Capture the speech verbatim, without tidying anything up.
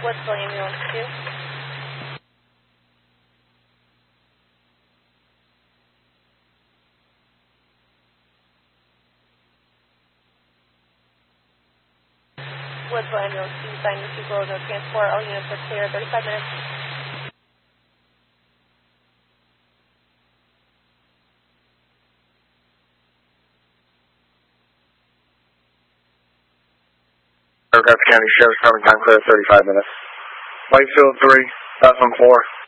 Woodsville Ambulance two. Woodsville Ambulance two, sign two below no transport. All units are clear. thirty-five minutes. Fairfax County Sheriff's Department, time clear, thirty-five minutes. Whitefield three, that's on four.